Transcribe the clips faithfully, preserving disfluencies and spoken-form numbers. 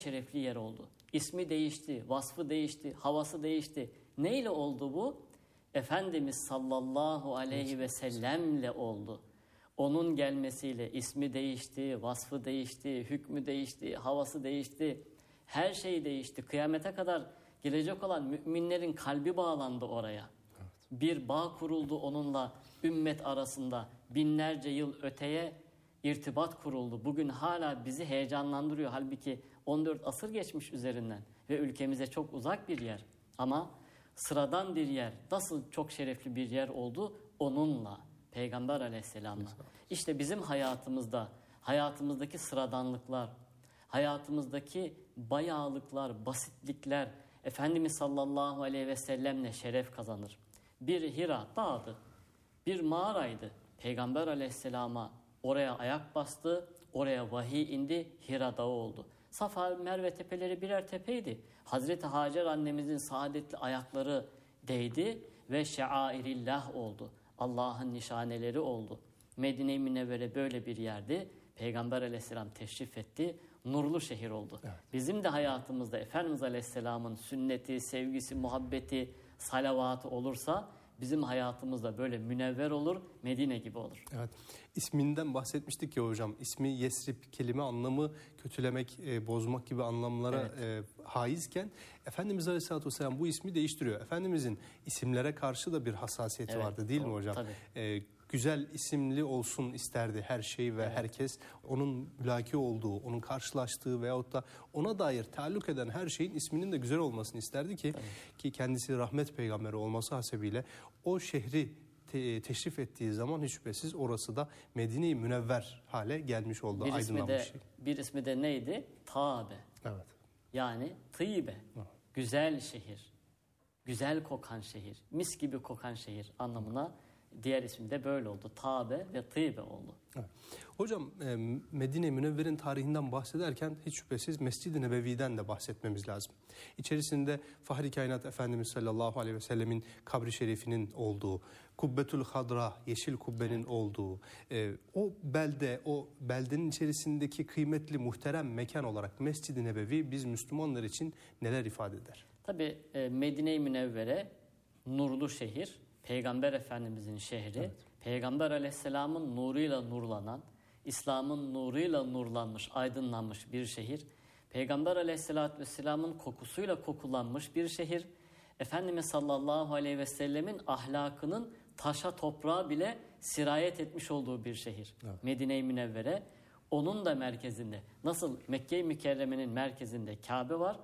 şerefli yer oldu. İsmi değişti, vasfı değişti, havası değişti. Neyle oldu bu? Efendimiz sallallahu aleyhi ve sellemle oldu. Onun gelmesiyle ismi değişti, vasfı değişti, hükmü değişti, havası değişti. Her şey değişti. Kıyamete kadar gelecek olan müminlerin kalbi bağlandı oraya. Evet. Bir bağ kuruldu onunla ümmet arasında. Binlerce yıl öteye irtibat kuruldu. Bugün hala bizi heyecanlandırıyor. Halbuki on dört asır geçmiş üzerinden ve ülkemize çok uzak bir yer. Ama sıradan bir yer, nasıl çok şerefli bir yer oldu? Onunla, Peygamber aleyhisselamla. İşte bizim hayatımızda, hayatımızdaki sıradanlıklar, hayatımızdaki bayağılıklar, basitlikler, Efendimiz sallallahu aleyhi ve sellemle şeref kazanır. Bir Hira dağıdı, bir mağaraydı. Peygamber aleyhisselama oraya ayak bastı, oraya vahiy indi, Hira dağı oldu. Safa, Merve tepeleri birer tepeydi. Hazreti Hacer annemizin saadetli ayakları değdi ve şairillah oldu. Allah'ın nişaneleri oldu. Medine-i Münevvere böyle bir yerdi. Peygamber aleyhisselam teşrif etti. Nurlu şehir oldu. Evet. Bizim de hayatımızda Efendimiz aleyhisselamın sünneti, sevgisi, muhabbeti, salavatı olursa bizim hayatımızda böyle münevver olur, Medine gibi olur. Evet. İsminden bahsetmiştik ya hocam. İsmi Yesrib kelime anlamı kötülemek, e, bozmak gibi anlamlara evet. e, haizken Efendimiz Aleyhisselatü Vesselam bu ismi değiştiriyor. Efendimizin isimlere karşı da bir hassasiyeti evet, vardı değil doğru, mi hocam? Tabii. E, güzel isimli olsun isterdi her şey ve evet. herkes. Onun mülaki olduğu, onun karşılaştığı veyahut da ona dair taalluk eden her şeyin isminin de güzel olmasını isterdi ki tabii. ki kendisi rahmet peygamberi olması hasebiyle o şehri te teşrif ettiği zaman hiç şüphesiz orası da Medine-i Münevver hale gelmiş oldu. Bir ismi de, bir ismi de neydi? Taabe. Evet. Yani tıybe. Evet. Güzel şehir. Güzel kokan şehir. Mis gibi kokan şehir anlamına. Diğer ismi de böyle oldu. Taabe ve Tıybe oldu. Evet. Hocam Medine-i Münevver'in tarihinden bahsederken hiç şüphesiz Mescid-i Nebevi'den de bahsetmemiz lazım. İçerisinde Fahri Kainat Efendimiz sallallahu aleyhi ve sellemin kabri şerifinin olduğu, Kubbetül Hadra, yeşil kubbenin evet. olduğu, o belde, o beldenin içerisindeki kıymetli muhterem mekan olarak Mescid-i Nebevi biz Müslümanlar için neler ifade eder? Tabii Medine-i Münevvere nurlu şehir. Peygamber Efendimizin şehri, evet. Peygamber Aleyhisselam'ın nuruyla nurlanan, İslam'ın nuruyla nurlanmış, aydınlanmış bir şehir. Peygamber Aleyhisselatü Vesselam'ın kokusuyla kokulanmış bir şehir. Efendimiz sallallahu aleyhi ve sellemin ahlakının taşa toprağa bile sirayet etmiş olduğu bir şehir. Evet. Medine-i Münevvere, onun da merkezinde. Nasıl Mekke-i Mükerreme'nin merkezinde Kabe var,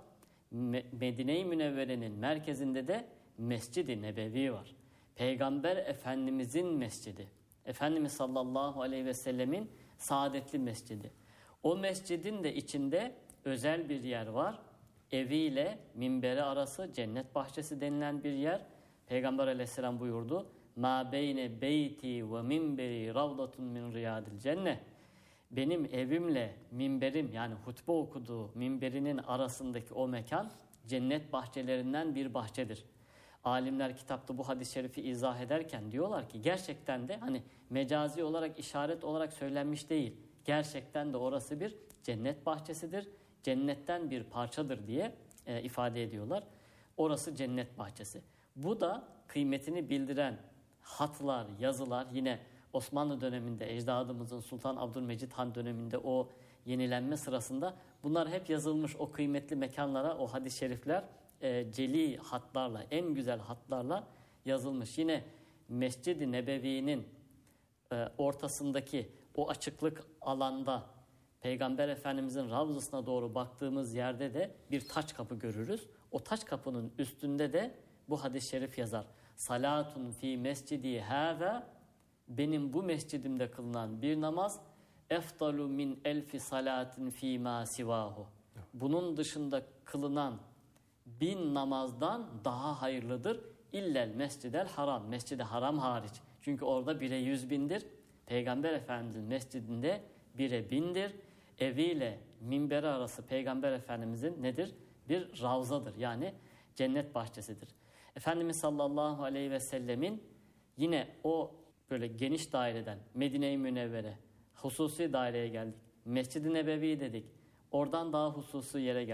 Medine-i Münevvere'nin merkezinde de Mescid-i Nebevi var. Peygamber Efendimizin mescidi. Efendimiz sallallahu aleyhi ve sellemin saadetli mescidi. O mescidin de içinde özel bir yer var. Eviyle minberi arası cennet bahçesi denilen bir yer. Peygamber aleyhisselam buyurdu. Ma beyne beyti ve minberi ravdatun min riyadil cennet. Benim evimle minberim yani hutbe okuduğu minberinin arasındaki o mekan cennet bahçelerinden bir bahçedir. Alimler kitapta bu hadis-i şerifi izah ederken diyorlar ki gerçekten de hani mecazi olarak işaret olarak söylenmiş değil. Gerçekten de orası bir cennet bahçesidir. Cennetten bir parçadır diye e, ifade ediyorlar. Orası cennet bahçesi. Bu da kıymetini bildiren hatlar, yazılar yine Osmanlı döneminde ecdadımızın Sultan Abdülmecit Han döneminde o yenilenme sırasında bunlar hep yazılmış o kıymetli mekanlara o hadis-i şerifler e, celi hatlarla en güzel hatlarla yazılmış. Yine Mescid-i Nebevi'nin e, ortasındaki o açıklık alanda Peygamber Efendimizin Ravzasına doğru baktığımız yerde de bir taç kapı görürüz. O taç kapının üstünde de bu hadis-i şerif yazar. Salatun fi mescidi hâzâ, benim bu mescidimde kılınan bir namaz eftalu min elfi salatin fi ma sivahu. Bunun dışında kılınan bin namazdan daha hayırlıdır. İllel mescidel haram. Mescid-i haram hariç. Çünkü orada bire yüz bindir. Peygamber Efendimizin mescidinde bire bindir. Eviyle minberi arası Peygamber Efendimizin nedir? Bir ravzadır. Yani cennet bahçesidir. Efendimiz sallallahu aleyhi ve sellemin yine o böyle geniş daireden Medine-i Münevvere hususi daireye geldik. Mescid-i Nebevi dedik. Oradan daha hususi yere geldik.